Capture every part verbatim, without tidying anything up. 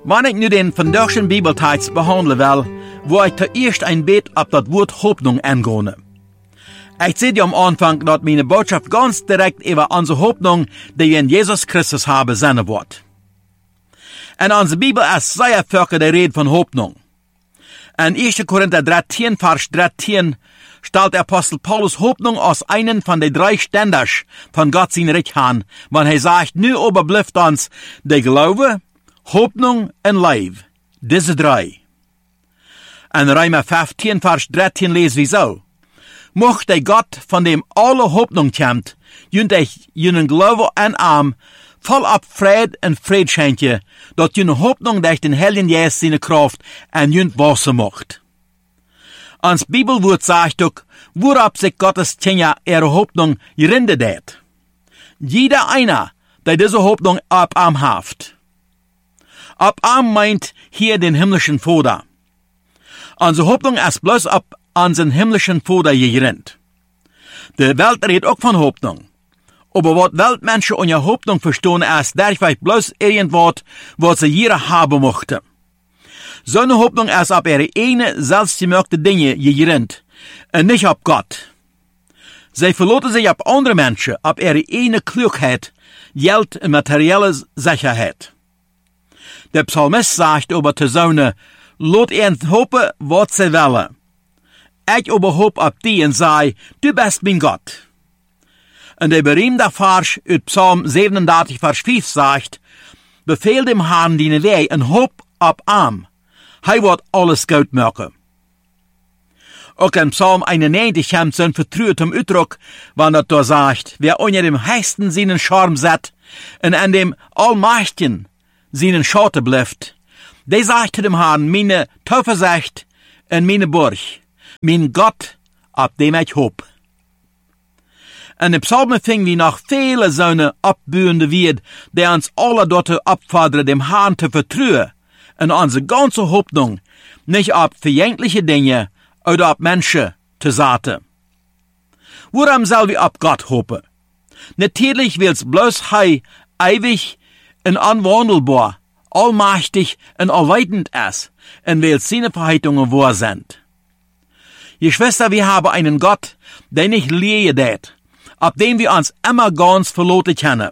Wanneer ik nu den vandaagse Bibeltekst behandelen wil, wil ik zuerst een beetje op dat woord Hoffnung eingehen. Ich zei dir am Anfang, dass meine Botschaft ganz direkt über unsere Hoffnung, die wir in Jesus Christus haben, sein wird. In unserer Bibel ist sehr viel die Rede von Hoffnung. In erster Korinther dreizehn, Vers dreizehn, stellt der Apostel Paulus Hoffnung als einen von den drei Ständers von Gott sein Reich an, wenn er sagt, nu überbleibt uns der Glaube, Hoffnung und Leib. Diese drei. In Römer fünfzehn, Vers dreizehn lesen wir so. Mocht der Gott, von dem alle Hoffnung kommt, jünt euch jenen Glaube und Arm, voll ab Fried und Fried schenke, dat jene Hoffnung durch den Heiligen Geist seine Kraft und jünt Wasser macht. Ans Bibelwort sagt auch, worauf sich Gottes Kinder ihre Hoffnung gerindet hat. Jeder einer, der diese Hoffnung ab Arm haft. Ab Arm meint hier den himmlischen Vater. Unsere Hoffnung ist bloß ab unseren himmlischen Vater gerinnt. Die Welt redet auch von Hoffnung. Aber was Weltmenschen ohne Hoffnung verstehen, ist dadurch bloß irgendwas, was sie jeder haben möchte. So eine Hoffnung ist auf ihre eigene, selbstgemachte Dinge gerinnt und nicht auf Gott. Sie verlassen sich auf andere Menschen, auf ihre eigene Klugheit, Geld und materielle Sicherheit. Der Psalmist sagt über die Söhne, laat ihnen hopen, was sie wollen. Ich aber hoop auf die und sei, du bist mein Gott. Und der berühmte Vers uit Psalm siebenunddreißig, Vers fünf sagt, befehl dem Herrn deine Weg und hoop auf ihm. Hij wird alles gut machen. Auch in Psalm einundneunzig kommt so ein vertrautem Ausdruck, wenn er da sagt, wer unter dem Höchsten seinen Charme set und an dem Allmächtigen seinen Schatten bleibt, der sagt dem Herrn, meine Zuversicht und meine Burg, mein Gott, auf dem ich hoop. En de psalmen vingen we nog vele zo'n opbuende wied, die uns alle dort opforderen, dem Herrn zu vertrauen, en onze ganze Hoffnung nicht auf vergängliche Dinge oder auf Menschen zu setzen. Warum soll wir auf Gott hoffen? Natürlich will's bloß Hei ewig und unwandelbar, allmächtig und allweitend ist, und weil seine Verheißungen wahr sind. Geschwister, wir haben einen Gott, der nicht leidet, auf dem wir uns immer ganz verloren können.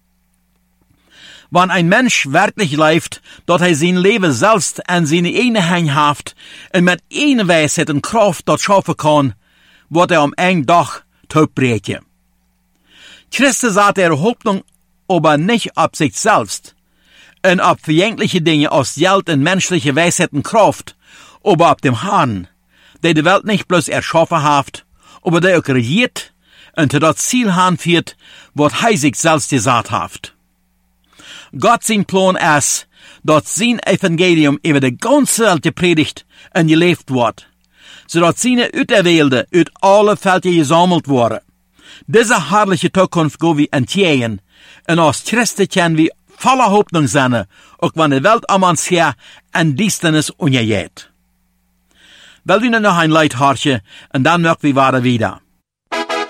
Wenn ein Mensch wirklich lebt, dass er sein Leben selbst an seine eigene Hand haft und mit einer Weisheit und Kraft dort schaffen kann, wird er am einen Tag totbrechen. Christus sagt ihre Hoffnung aber nicht auf sich selbst und auf vergängliche Dinge aus Geld und menschliche Weisheit und Kraft, aber auf dem Herrn, der die Welt nicht bloß erschaffen hat, aber der auch regiert und zu das Ziel hinführt, was er sich selbst gesagt hat. Gott sein Plan ist, dass sein Evangelium über die ganze Welt gepredigt und gelebt wird, sodass seine Auserwählte uit alle Völker gesammelt worden. Diese herrliche Zukunft gehen wir entgegen, und als Christen können wir voller Hoffnung sein, auch wenn die Welt um uns her in Düsternis untergeht. Will wir noch ein Lied horchen, und dann möchten wir wieder.